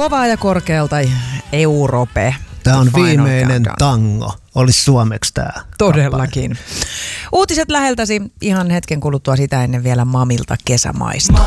kovaa ja korkealta Europe. Tämä on viimeinen tango. Olisi suomeksi tämä. Todellakin. Uutiset läheltäsi ihan hetken kuluttua sitä ennen vielä Mamilta kesämaista.